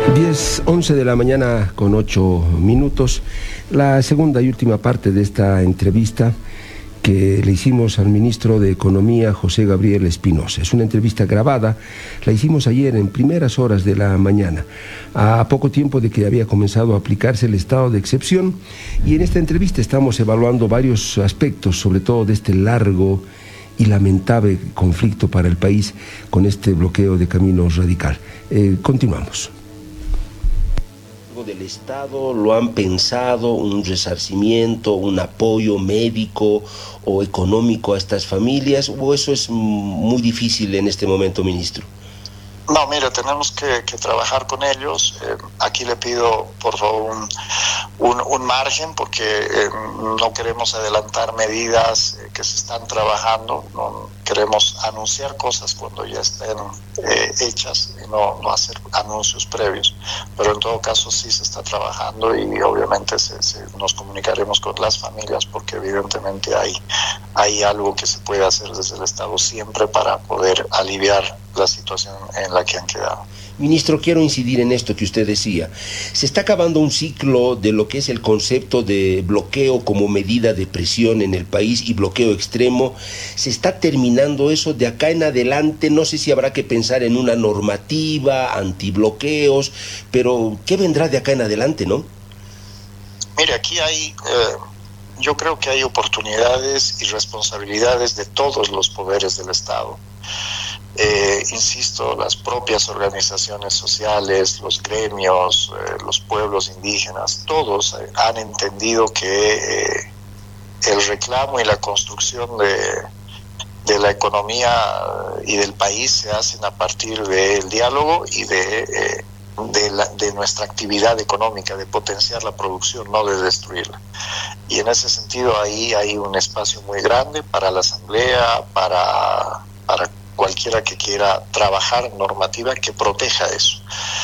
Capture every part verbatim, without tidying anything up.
diez, once de la mañana con ocho minutos, la segunda y última parte de esta entrevista que le hicimos al ministro de Economía, José Gabriel Espinosa. Es una entrevista grabada, la hicimos ayer en primeras horas de la mañana, a poco tiempo de que había comenzado a aplicarse el estado de excepción, y en esta entrevista estamos evaluando varios aspectos, sobre todo de este largo y lamentable conflicto para el país con este bloqueo de Caminos Radical. Eh, continuamos. Del Estado, ¿lo han pensado? ¿Un resarcimiento, un apoyo médico o económico a estas familias? ¿O eso es muy difícil en este momento, ministro? No, mira, tenemos que, que trabajar con ellos. Eh, aquí le pido, por favor, un, un, un margen, porque eh, no queremos adelantar medidas eh, que se están trabajando. No queremos anunciar cosas cuando ya estén eh, hechas y no, no hacer anuncios previos. Pero en todo caso sí se está trabajando y obviamente se, se, nos comunicaremos con las familias, porque evidentemente hay, hay algo que se puede hacer desde el Estado siempre para poder aliviar la situación en la que han quedado. Ministro, quiero incidir en esto que usted decía. Se está acabando un ciclo de lo que es el concepto de bloqueo como medida de presión en el país y bloqueo extremo. Se está terminando eso. De acá en adelante no sé si habrá que pensar en una normativa, antibloqueos, pero ¿qué vendrá de acá en adelante, no? Mire, aquí hay... Eh... Yo creo que hay oportunidades y responsabilidades de todos los poderes del Estado. Eh, insisto, las propias organizaciones sociales, los gremios, eh, los pueblos indígenas, todos eh, han entendido que eh, el reclamo y la construcción de, de la economía y del país se hacen a partir del diálogo y de... Eh, De, la, de nuestra actividad económica, de potenciar la producción, no de destruirla. Y en ese sentido ahí hay un espacio muy grande para la Asamblea, para, para cualquiera que quiera trabajar normativa que proteja eso.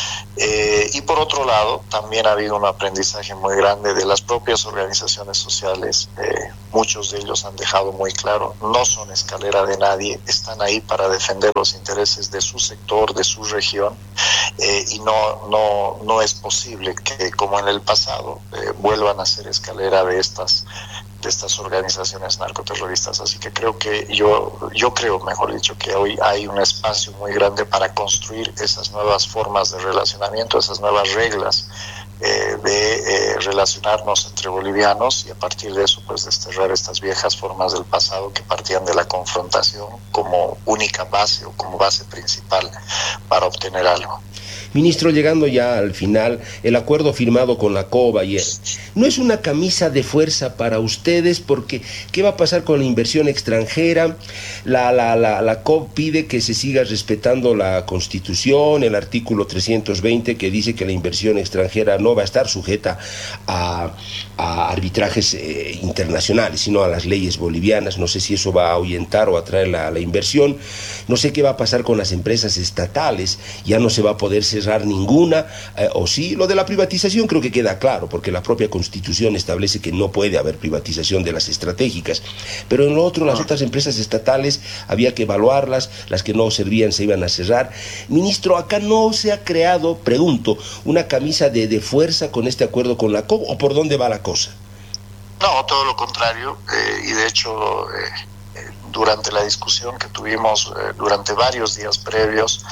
Eh, y por otro lado, también ha habido un aprendizaje muy grande de las propias organizaciones sociales. Eh, muchos de ellos han dejado muy claro, no son escalera de nadie, están ahí para defender los intereses de su sector, de su región, eh, y no, no, no es posible que, como en el pasado, eh, vuelvan a ser escalera de estas de estas organizaciones narcoterroristas. Así que creo que yo, yo creo, mejor dicho, que hoy hay un espacio muy grande para construir esas nuevas formas de relacionamiento, esas nuevas reglas eh, de eh, relacionarnos entre bolivianos, y a partir de eso pues desterrar estas viejas formas del pasado que partían de la confrontación como única base o como base principal para obtener algo. Ministro, llegando ya al final, el acuerdo firmado con la COBA ayer, ¿no es una camisa de fuerza para ustedes? Porque, ¿qué va a pasar con la inversión extranjera? La, la, la, la COB pide que se siga respetando la Constitución, el artículo trescientos veinte, que dice que la inversión extranjera no va a estar sujeta a, a arbitrajes eh, internacionales, sino a las leyes bolivianas. No sé si eso va a ahuyentar o atraer la, la inversión. No sé qué va a pasar con las empresas estatales, ya no se va a poder cerrar ninguna, eh, o sí. Lo de la privatización creo que queda claro, porque la propia Constitución establece que no puede haber privatización de las estratégicas, pero en lo otro, las otras empresas estatales había que evaluarlas, las que no servían se iban a cerrar. Ministro, acá no se ha creado, pregunto, una camisa de, de fuerza con este acuerdo con la COB, ¿o por dónde va la cosa? No, todo lo contrario, eh, y de hecho eh, durante la discusión que tuvimos eh, durante varios días previos,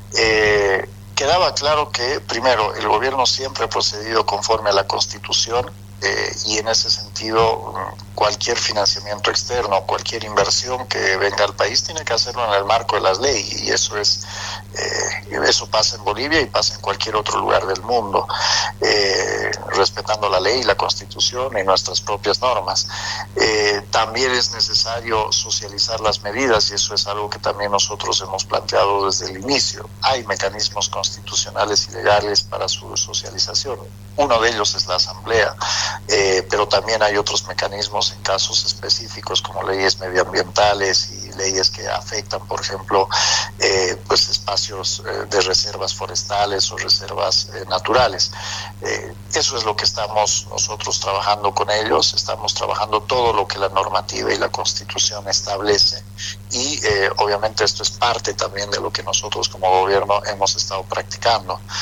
eh, quedaba claro que, primero, el gobierno siempre ha procedido conforme a la Constitución, eh, y en ese sentido cualquier financiamiento externo, cualquier inversión que venga al país tiene que hacerlo en el marco de las leyes, y eso es eh, eso pasa en Bolivia y pasa en cualquier otro lugar del mundo, eh, respetando la ley, la Constitución y nuestras propias normas. Eh, también es necesario socializar las medidas, y eso es algo que también nosotros hemos planteado desde el inicio. Hay mecanismos constitucionales y legales para su socialización. Uno de ellos es la Asamblea, eh, pero también hay otros mecanismos en casos específicos como leyes medioambientales y leyes que afectan, por ejemplo, eh, pues espacios eh, de reservas forestales o reservas eh, naturales. Eh, eso es lo que estamos nosotros trabajando con ellos. Estamos trabajando todo lo que la normativa y la Constitución establece, y eh, obviamente esto es parte también de lo que nosotros como gobierno hemos estado practicando.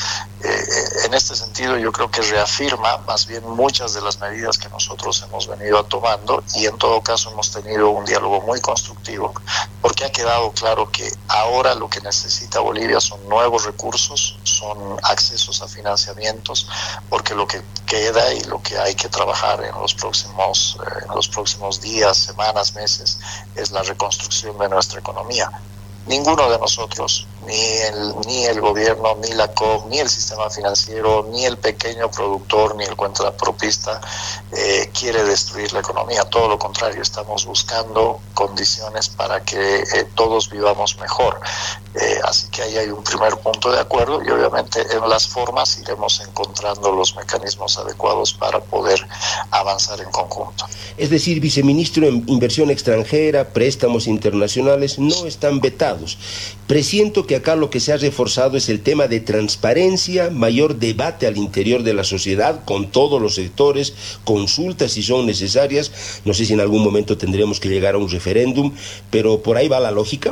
Eh, en este sentido, yo creo que reafirma más bien muchas de las medidas que nosotros hemos venido tomando, y en todo caso hemos tenido un diálogo muy constructivo, porque ha quedado claro que ahora lo que necesita Bolivia son nuevos recursos, son accesos a financiamientos, porque lo que queda y lo que hay que trabajar en los próximos, eh, en los próximos días, semanas, meses, es la reconstrucción de nuestra economía. Ninguno de nosotros, ni el, ni el gobierno, ni la C O P, ni el sistema financiero, ni el pequeño productor, ni el contrapropista eh, quiere destruir la economía. Todo lo contrario, estamos buscando condiciones para que eh, todos vivamos mejor. Eh, así que ahí hay un primer punto de acuerdo, y obviamente en las formas iremos encontrando los mecanismos adecuados para poder avanzar en conjunto. Es decir, viceministro, en inversión extranjera, préstamos internacionales no están vetados. Presiento que acá lo que se ha reforzado es el tema de transparencia, mayor debate al interior de la sociedad con todos los sectores, consultas si son necesarias. No sé si en algún momento tendremos que llegar a un referéndum, pero por ahí va la lógica.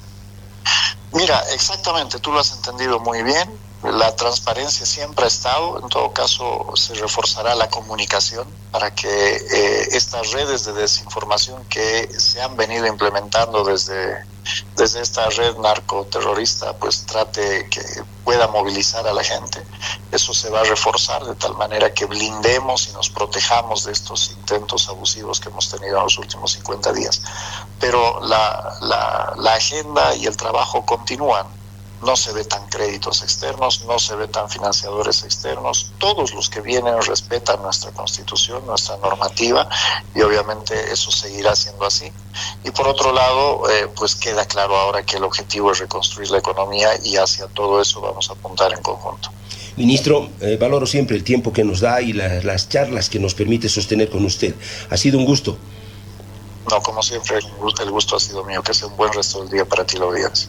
Mira, exactamente, tú lo has entendido muy bien. La transparencia siempre ha estado, en todo caso se reforzará la comunicación para que eh, estas redes de desinformación que se han venido implementando desde, desde esta red narcoterrorista, pues trate que pueda movilizar a la gente. Eso se va a reforzar de tal manera que blindemos y nos protejamos de estos intentos abusivos que hemos tenido en los últimos cincuenta días. Pero la, la, la agenda y el trabajo continúan. No se ve tan créditos externos, no se ve tan financiadores externos. Todos los que vienen respetan nuestra Constitución, nuestra normativa, y obviamente eso seguirá siendo así. Y por otro lado, eh, pues queda claro ahora que el objetivo es reconstruir la economía, y hacia todo eso vamos a apuntar en conjunto. Ministro, eh, valoro siempre el tiempo que nos da y la, las charlas que nos permite sostener con usted. Ha sido un gusto. No, como siempre, el gusto ha sido mío. Que sea un buen resto del día para ti, la audiencia.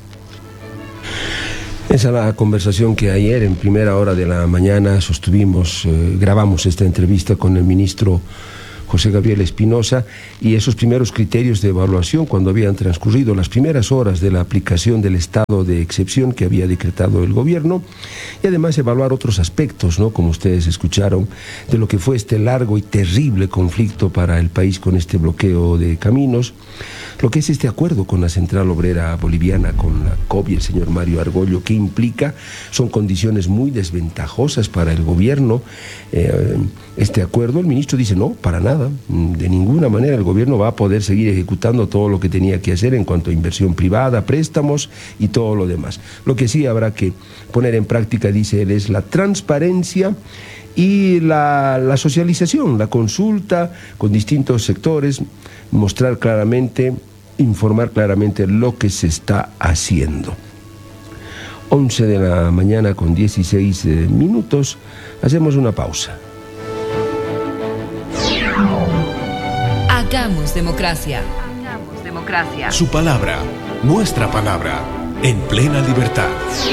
Esa es la conversación que ayer en primera hora de la mañana sostuvimos, eh, grabamos esta entrevista con el ministro José Gabriel Espinosa, y esos primeros criterios de evaluación cuando habían transcurrido las primeras horas de la aplicación del estado de excepción que había decretado el gobierno, y además evaluar otros aspectos, ¿no?, como ustedes escucharon, de lo que fue este largo y terrible conflicto para el país con este bloqueo de caminos, lo que es este acuerdo con la Central Obrera Boliviana, con la C O B y el señor Mario Argollo, ¿qué implica? Son condiciones muy desventajosas para el gobierno. Eh, este acuerdo, el ministro dice, no, para nada, de ninguna manera el gobierno va a poder seguir ejecutando todo lo que tenía que hacer en cuanto a inversión privada, préstamos y todo lo demás. Lo que sí habrá que poner en práctica, dice él, es la transparencia y la, la socialización, la consulta con distintos sectores, mostrar claramente, informar claramente lo que se está haciendo. once de la mañana con dieciséis eh, minutos, hacemos una pausa. Hagamos democracia. Hagamos democracia. Su palabra, nuestra palabra, en plena libertad.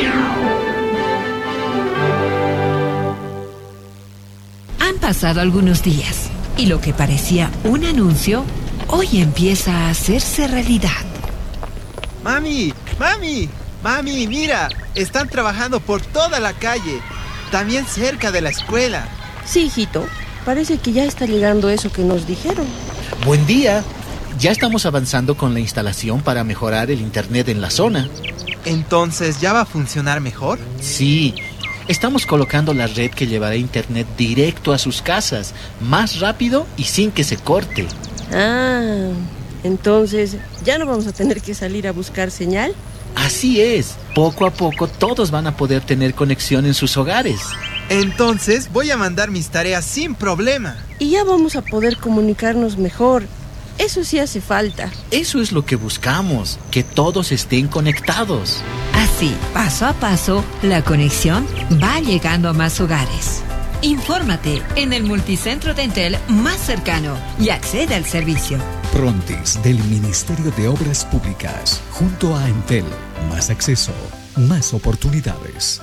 Han pasado algunos días y lo que parecía un anuncio hoy empieza a hacerse realidad. Mami, mami, mami, mira, están trabajando por toda la calle, también cerca de la escuela. Sí, hijito, parece que ya está llegando eso que nos dijeron. Buen día, ya estamos avanzando con la instalación para mejorar el internet en la zona. Entonces, ¿ya va a funcionar mejor? Sí, estamos colocando la red que llevará internet directo a sus casas, más rápido y sin que se corte. Ah, entonces, ¿ya no vamos a tener que salir a buscar señal? Así es, poco a poco todos van a poder tener conexión en sus hogares. Entonces, voy a mandar mis tareas sin problema. Y ya vamos a poder comunicarnos mejor. Eso sí hace falta. Eso es lo que buscamos, que todos estén conectados. Así, paso a paso, la conexión va llegando a más hogares. Infórmate en el multicentro de Entel más cercano y accede al servicio. Prontis del Ministerio de Obras Públicas, junto a Entel. Más acceso, más oportunidades.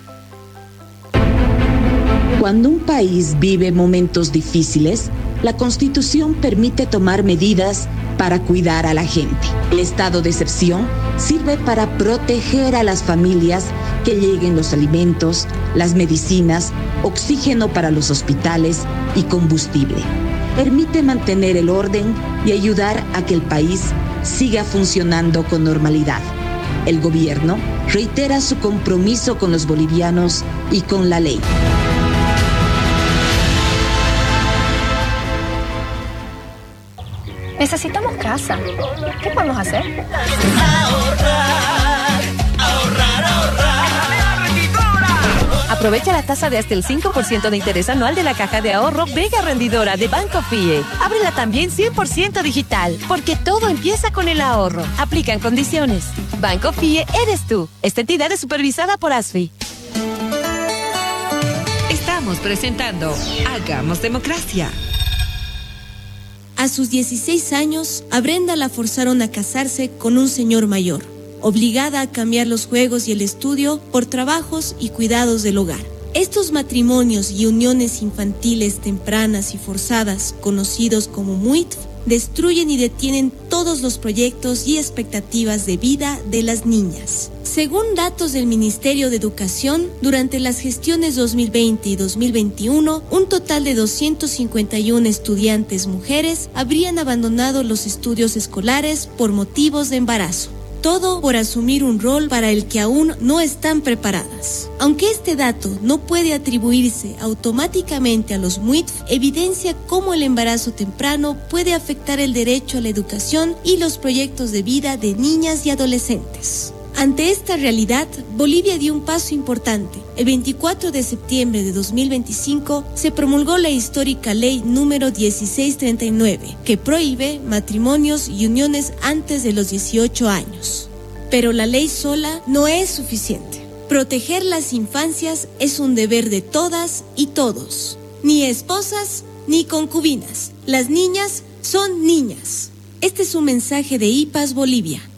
Cuando un país vive momentos difíciles, la Constitución permite tomar medidas para cuidar a la gente. El estado de excepción sirve para proteger a las familias que lleguen los alimentos, las medicinas, oxígeno para los hospitales y combustible. Permite mantener el orden y ayudar a que el país siga funcionando con normalidad. El gobierno reitera su compromiso con los bolivianos y con la ley. Necesitamos casa. ¿Qué podemos hacer? Ahorrar, ahorrar, ahorrar. Aprovecha la tasa de hasta el cinco por ciento de interés anual de la caja de ahorro Vega Rendidora de Banco Fie. Ábrela también cien por ciento digital, porque todo empieza con el ahorro. Aplican condiciones. Banco Fie eres tú. Esta entidad es supervisada por ASFI. Estamos presentando Hagamos Democracia. A sus dieciséis años, a Brenda la forzaron a casarse con un señor mayor, obligada a cambiar los juegos y el estudio por trabajos y cuidados del hogar. Estos matrimonios y uniones infantiles tempranas y forzadas, conocidos como M U I T F, destruyen y detienen todos los proyectos y expectativas de vida de las niñas. Según datos del Ministerio de Educación, durante las gestiones dos mil veinte y dos mil veintiuno, un total de doscientos cincuenta y uno estudiantes mujeres habrían abandonado los estudios escolares por motivos de embarazo. Todo por asumir un rol para el que aún no están preparadas. Aunque este dato no puede atribuirse automáticamente a los M U I T F, evidencia cómo el embarazo temprano puede afectar el derecho a la educación y los proyectos de vida de niñas y adolescentes. Ante esta realidad, Bolivia dio un paso importante. El veinticuatro de septiembre de dos mil veinticinco se promulgó la histórica ley número dieciséis treinta y nueve, que prohíbe matrimonios y uniones antes de los dieciocho años. Pero la ley sola no es suficiente. Proteger las infancias es un deber de todas y todos. Ni esposas ni concubinas. Las niñas son niñas. Este es un mensaje de I P A S Bolivia.